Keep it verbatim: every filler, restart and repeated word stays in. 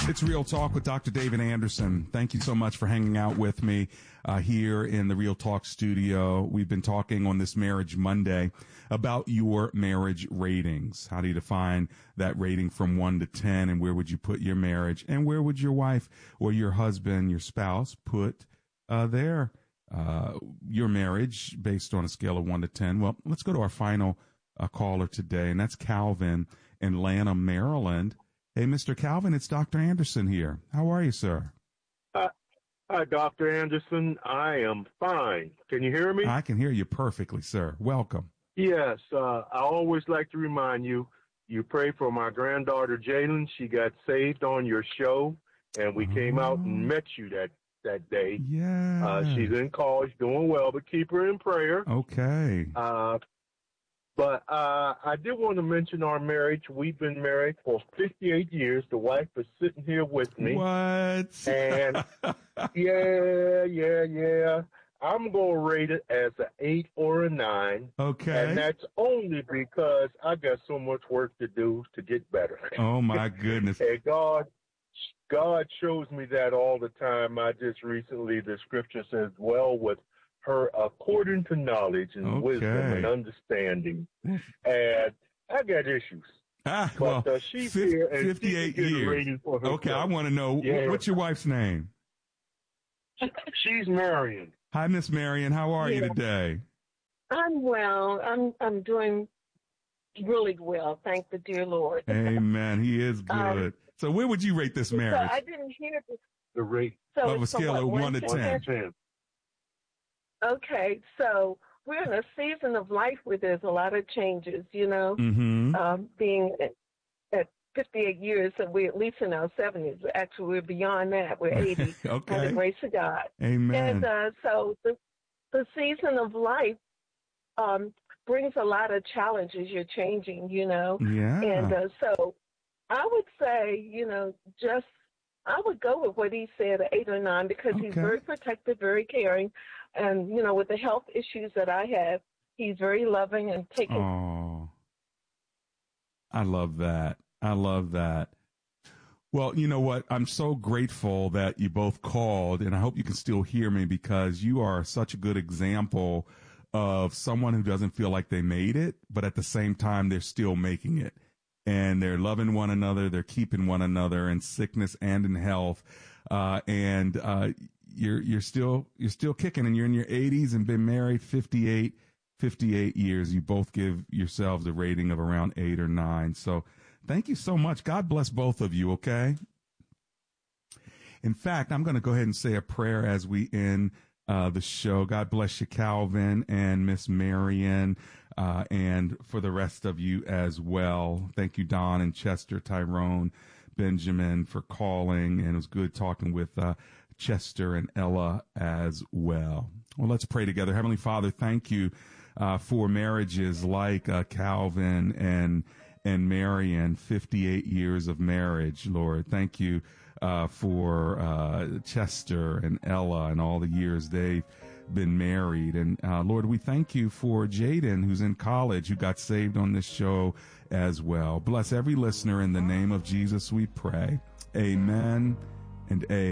It's Real Talk with Doctor David Anderson. Thank you so much for hanging out with me uh, here in the Real Talk studio. We've been talking on this Marriage Monday about your marriage ratings. How do you define that rating from one to ten, and where would you put your marriage, and where would your wife or your husband, your spouse, put uh, their uh, your marriage based on a scale of one to ten? Well, let's go to our final uh, caller today, and that's Calvin in Lanham, Maryland. Hey, Mister Calvin, it's Doctor Anderson here. How are you, sir? Uh, hi, Doctor Anderson. I am fine. Can you hear me? I can hear you perfectly, sir. Welcome. Yes. Uh, I always like to remind you, you pray for my granddaughter, Jalen. She got saved on your show, and we oh. came out and met you that, that day. Yeah. Uh, she's in college, doing well, but keep her in prayer. Okay. Uh, But uh, I did want to mention our marriage. We've been married for fifty-eight years. The wife is sitting here with me. What? And yeah, yeah, yeah. I'm going to rate it as an eight or a nine. Okay. And that's only because I got so much work to do to get better. Oh, my goodness. And God, God shows me that all the time. I just recently, the scripture says, well, with her according to knowledge and okay. wisdom and understanding. And I got issues. Ah, but, well, uh, she's fifty, here and fifty-eight years. Okay, I want to know, yeah. what's your wife's name? She's Marion. Hi, Miss Marion. How are yeah. you today? I'm well. I'm I'm doing really well. Thank the dear Lord. Amen. He is good. Um, so where would you rate this marriage? So I didn't hear this. The rate. So of a scale of one to ten. ten. Okay, so we're in a season of life where there's a lot of changes, you know, mm-hmm. um, being at, at fifty-eight years, and we're at least in our seventies. Actually, we're beyond that. We're eighty, okay. by the grace of God. Amen. And uh, so the, the season of life um, brings a lot of challenges. You're changing, you know. Yeah. And uh, so I would say, you know, just I would go with what he said, an eight or nine, because okay. he's very protective, very caring. And, you know, with the health issues that I have, he's very loving and taking. Oh, I love that. I love that. Well, you know what? I'm so grateful that you both called, and I hope you can still hear me, because you are such a good example of someone who doesn't feel like they made it, but at the same time, they're still making it. And they're loving one another. They're keeping one another in sickness and in health. Uh, and, uh, you're, you're still, you're still kicking, and you're in your eighties and been married fifty-eight, fifty-eight years. You both give yourselves a rating of around eight or nine. So thank you so much. God bless both of you. Okay. In fact, I'm going to go ahead and say a prayer as we end uh, the show. God bless you, Calvin and Miss Marion. Uh, and for the rest of you as well. Thank you, Don and Chester, Tyrone, Benjamin, for calling. And it was good talking with uh, Chester and Ella as well. Well, let's pray together. Heavenly Father, thank you uh, for marriages like uh, Calvin and and Marion, fifty-eight years of marriage, Lord. Thank you uh, for uh, Chester and Ella and all the years they've been married. And uh, Lord, we thank you for Jaden, who's in college, who got saved on this show as well. Bless every listener in the name of Jesus, we pray. Amen and amen.